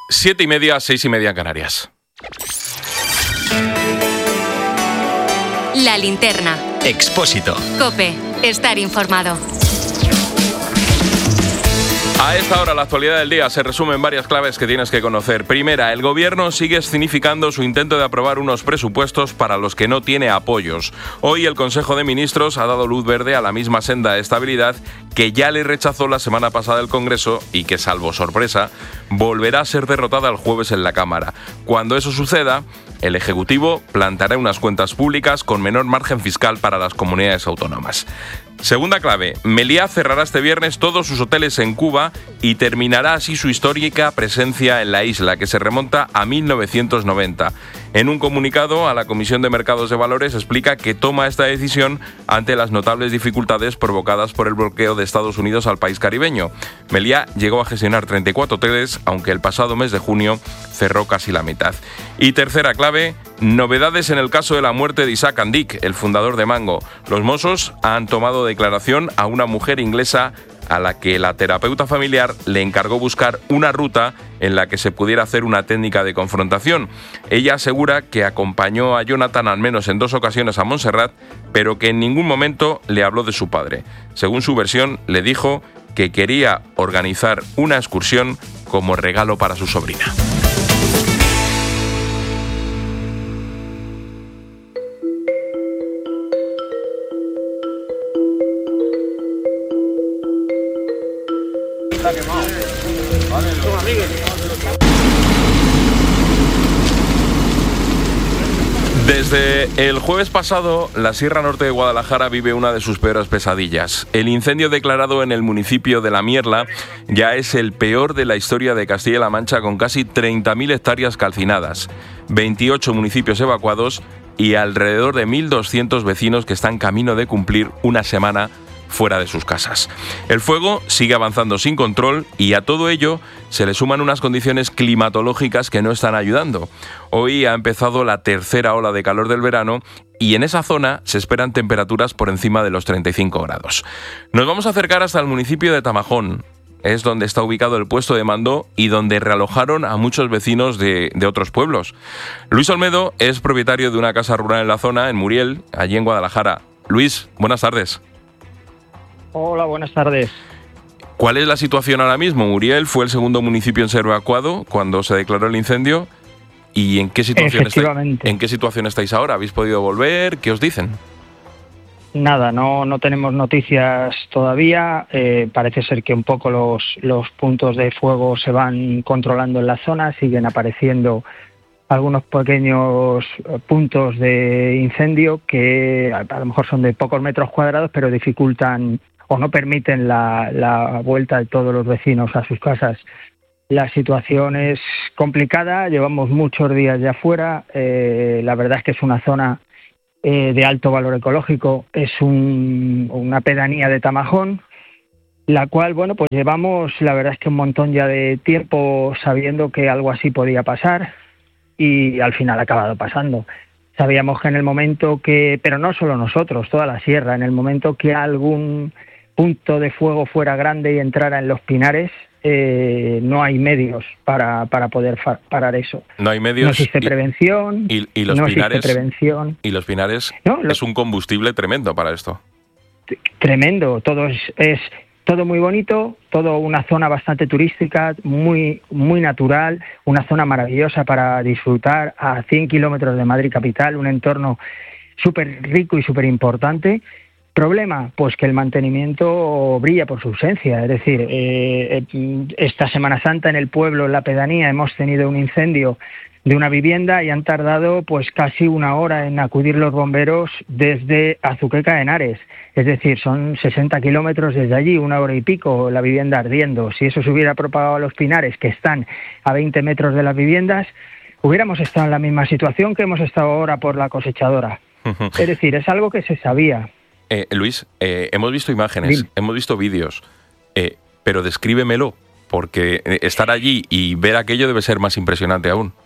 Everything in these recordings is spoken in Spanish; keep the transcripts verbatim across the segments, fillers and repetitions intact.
Siete y media, seis y media en Canarias. La linterna. Expósito. COPE. Estar informado. A esta hora, la actualidad del día se resume en varias claves que tienes que conocer. Primera, el gobierno sigue escenificando su intento de aprobar unos presupuestos para los que no tiene apoyos. Hoy el Consejo de Ministros ha dado luz verde a la misma senda de estabilidad que ya le rechazó la semana pasada el Congreso y que, salvo sorpresa, volverá a ser derrotada el jueves en la Cámara. Cuando eso suceda, el Ejecutivo plantará unas cuentas públicas con menor margen fiscal para las comunidades autónomas. Segunda clave, Meliá cerrará este viernes todos sus hoteles en Cuba y terminará así su histórica presencia en la isla, que se remonta a mil novecientos noventa. En un comunicado a la Comisión de Mercados de Valores explica que toma esta decisión ante las notables dificultades provocadas por el bloqueo de Estados Unidos al país caribeño. Meliá llegó a gestionar treinta y cuatro hoteles, aunque el pasado mes de junio cerró casi la mitad. Y tercera clave, novedades en el caso de la muerte de Isaac Andic, el fundador de Mango. Los Mossos han tomado declaración a una mujer inglesa a la que la terapeuta familiar le encargó buscar una ruta en la que se pudiera hacer una técnica de confrontación. Ella asegura que acompañó a Jonathan al menos en dos ocasiones a Montserrat, pero que en ningún momento le habló de su padre. Según su versión, le dijo que quería organizar una excursión como regalo para su sobrina. Desde el jueves pasado, la Sierra Norte de Guadalajara vive una de sus peores pesadillas. El incendio declarado en el municipio de La Mierla ya es el peor de la historia de Castilla-La Mancha, con casi treinta mil hectáreas calcinadas, veintiocho municipios evacuados y alrededor de mil doscientos vecinos que están camino de cumplir una semana fuera de sus casas. El fuego sigue avanzando sin control y a todo ello se le suman unas condiciones climatológicas que no están ayudando. Hoy ha empezado la tercera ola de calor del verano y en esa zona se esperan temperaturas por encima de los treinta y cinco grados. Nos vamos a acercar hasta el municipio de Tamajón. Es donde está ubicado el puesto de mando y donde realojaron a muchos vecinos de, de otros pueblos. Luis Olmedo es propietario de una casa rural en la zona, en Muriel, allí en Guadalajara. Luis, buenas tardes. Hola, buenas tardes. ¿Cuál es la situación ahora mismo? Muriel fue el segundo municipio en ser evacuado cuando se declaró el incendio. ¿Y en qué situación estáis, en qué situación estáis ahora? ¿Habéis podido volver? ¿Qué os dicen? Nada, no, no tenemos noticias todavía. Eh, parece ser que un poco los, los puntos de fuego se van controlando en la zona, siguen apareciendo algunos pequeños puntos de incendio que a lo mejor son de pocos metros cuadrados, pero dificultan o no permiten la, la vuelta de todos los vecinos a sus casas. La situación es complicada, llevamos muchos días ya fuera, eh, la verdad es que es una zona eh, de alto valor ecológico, es un, una pedanía de Tamajón, la cual, bueno, pues llevamos, la verdad es que un montón ya de tiempo sabiendo que algo así podía pasar y al final ha acabado pasando. Sabíamos que en el momento que, pero no solo nosotros, toda la sierra, en el momento que algún punto de fuego fuera grande y entrara en los pinares, eh, no hay medios para, para poder fa- parar eso. No hay medios. No existe y, prevención. Y, y los no pinares. existe prevención. Y los pinares no, lo, es un combustible tremendo para esto. Tremendo. Todo es, es todo muy bonito, todo una zona bastante turística, muy, muy natural, una zona maravillosa para disfrutar a cien kilómetros de Madrid capital, un entorno súper rico y súper importante. ¿Problema? Pues que el mantenimiento brilla por su ausencia. Es decir, eh, esta Semana Santa en el pueblo, en la pedanía, hemos tenido un incendio de una vivienda y han tardado pues casi una hora en acudir los bomberos desde Azuqueca de Henares. Es decir, son sesenta kilómetros desde allí, una hora y pico, la vivienda ardiendo. Si eso se hubiera propagado a los pinares, que están a veinte metros de las viviendas, hubiéramos estado en la misma situación que hemos estado ahora por la cosechadora. Es decir, es algo que se sabía. Eh, Luis, eh, hemos visto imágenes, sí. hemos visto vídeos, eh, pero descríbemelo, porque estar allí y ver aquello debe ser más impresionante aún.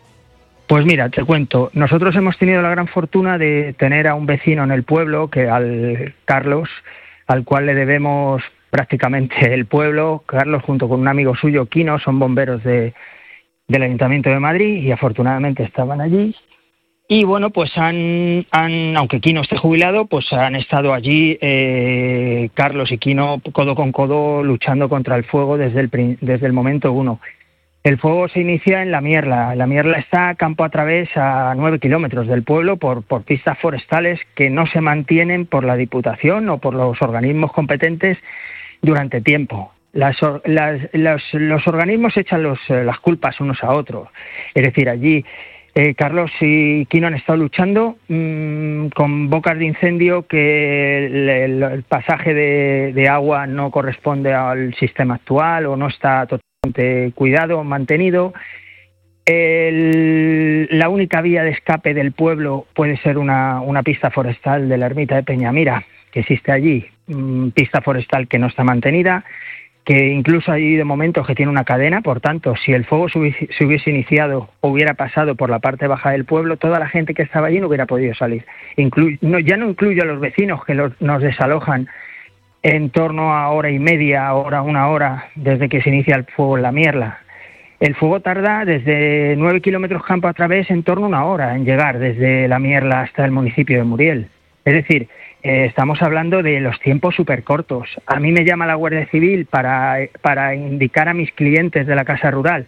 Pues mira, te cuento, nosotros hemos tenido la gran fortuna de tener a un vecino en el pueblo, que al Carlos, al cual le debemos prácticamente el pueblo. Carlos, junto con un amigo suyo, Quino, son bomberos de, del Ayuntamiento de Madrid y afortunadamente estaban allí. Y bueno, pues han, han aunque Quino esté jubilado, pues han estado allí eh, Carlos y Quino codo con codo luchando contra el fuego desde el, desde el momento uno. El fuego se inicia en La Mierla. La Mierla está campo a través a nueve kilómetros del pueblo por, por pistas forestales que no se mantienen por la Diputación o por los organismos competentes durante tiempo. Las, las, los, los organismos echan los, las culpas unos a otros. Es decir, allí eh, Carlos y Quino han estado luchando mmm, con bocas de incendio que el, el, el pasaje de, de agua no corresponde al sistema actual o no está totalmente cuidado, mantenido. El, la única vía de escape del pueblo puede ser una, una pista forestal de la ermita de Peñamira, que existe allí, mmm, pista forestal que no está mantenida, que incluso allí de momento que tiene una cadena, por tanto, si el fuego se hubiese, se hubiese iniciado o hubiera pasado por la parte baja del pueblo, toda la gente que estaba allí no hubiera podido salir. Inclu- no, ya no incluyo a los vecinos que los, nos desalojan en torno a hora y media, hora, una hora, desde que se inicia el fuego en La Mierla. El fuego tarda desde nueve kilómetros campo a través en torno a una hora en llegar desde La Mierla hasta el municipio de Muriel. Es decir, Eh, estamos hablando de los tiempos súper cortos. A mí me llama la Guardia Civil para, para indicar a mis clientes de la Casa Rural,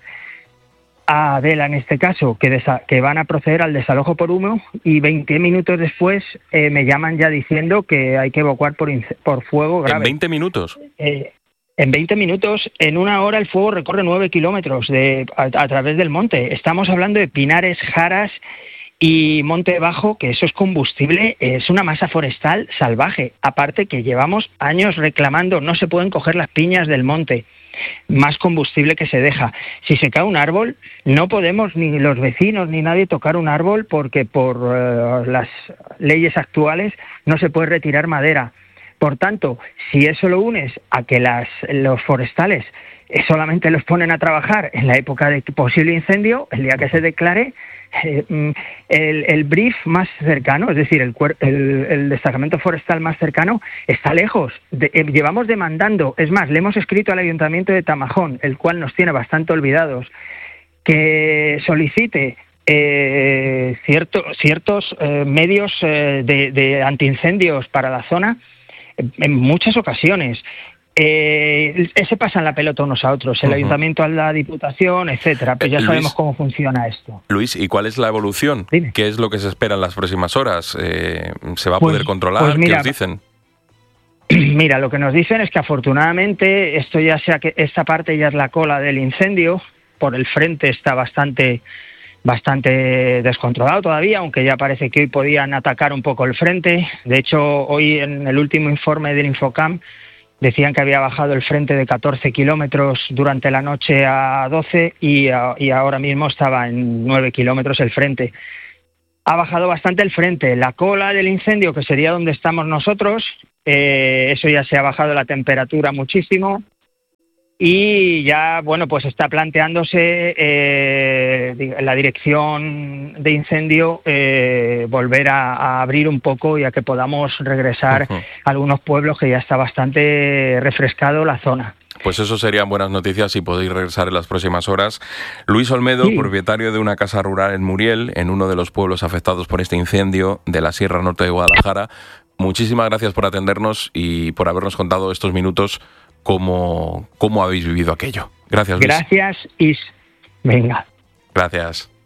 a Adela en este caso, que, desa- que van a proceder al desalojo por humo y veinte minutos después eh, me llaman ya diciendo que hay que evacuar por, inc- por fuego grave. ¿En veinte minutos? Eh, en veinte minutos, en una hora el fuego recorre nueve kilómetros de, a, a través del monte. Estamos hablando de pinares, jaras y monte bajo, que eso es combustible, es una masa forestal salvaje. Aparte que llevamos años reclamando, no se pueden coger las piñas del monte, más combustible que se deja. Si se cae un árbol, no podemos ni los vecinos ni nadie tocar un árbol porque por uh, las leyes actuales no se puede retirar madera. Por tanto, si eso lo unes a que las, los forestales eh, solamente los ponen a trabajar en la época de posible incendio, el día que se declare, eh, el, el brief más cercano, es decir, el, el, el destacamento forestal más cercano, está lejos. De, eh, llevamos demandando, es más, le hemos escrito al Ayuntamiento de Tamajón, el cual nos tiene bastante olvidados, que solicite eh, cierto, ciertos eh, medios eh, de, de antiincendios para la zona en muchas ocasiones. Eh, se pasan la pelota unos a otros, el uh-huh. Ayuntamiento a la Diputación, etcétera, pues ya eh, sabemos Luis, cómo funciona esto. Luis, ¿y cuál es la evolución? Dime. ¿Qué es lo que se espera en las próximas horas? Eh, ¿Se va a poder pues, controlar? Pues mira, ¿qué os dicen? Mira, lo que nos dicen es que afortunadamente esto ya sea que esta parte ya es la cola del incendio, por el frente está bastante bastante descontrolado todavía, aunque ya parece que hoy podían atacar un poco el frente. De hecho, hoy en el último informe del Infocam decían que había bajado el frente de catorce kilómetros durante la noche a doce y, a, y ahora mismo estaba en nueve kilómetros el frente. Ha bajado bastante el frente. La cola del incendio, que sería donde estamos nosotros, eh, eso ya se ha bajado la temperatura muchísimo. Y ya, bueno, pues está planteándose eh, la dirección de incendio eh, volver a, a abrir un poco y a que podamos regresar uh-huh. a algunos pueblos que ya está bastante refrescado la zona. Pues eso serían buenas noticias y podéis regresar en las próximas horas. Luis Olmedo, sí. propietario de una casa rural en Muriel, en uno de los pueblos afectados por este incendio de la Sierra Norte de Guadalajara. Muchísimas gracias por atendernos y por habernos contado estos minutos cómo, cómo habéis vivido aquello. Gracias, Luis. Gracias, Is. Venga. Gracias.